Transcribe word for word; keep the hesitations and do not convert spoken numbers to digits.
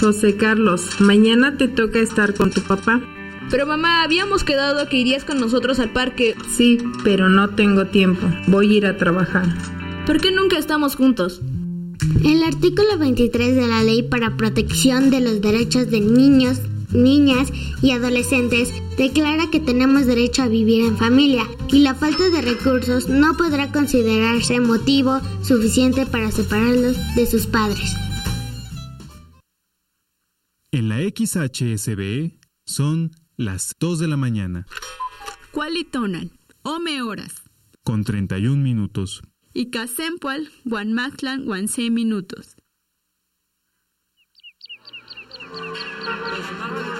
José Carlos, mañana te toca estar con tu papá. Pero mamá, habíamos quedado que irías con nosotros al parque. Sí, pero no tengo tiempo. Voy a ir a trabajar. ¿Por qué nunca estamos juntos? El artículo veintitrés de la Ley para Protección de los Derechos de Niños, Niñas y Adolescentes declara que tenemos derecho a vivir en familia y la falta de recursos no podrá considerarse motivo suficiente para separarlos de sus padres. En la X H S B son las dos de la mañana. Cualitonan, ome horas. Con treinta y un minutos. Y Casempual, Guanmactlan, Guanse minutos.